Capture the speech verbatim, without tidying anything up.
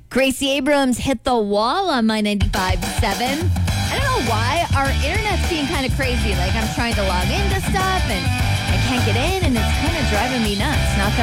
Gracie Abrams hit the wall on my ninety-five point seven. I don't know why. Our internet's being kind of crazy. Like, I'm trying to log into stuff and I can't get in, and it's kind of driving me nuts. Not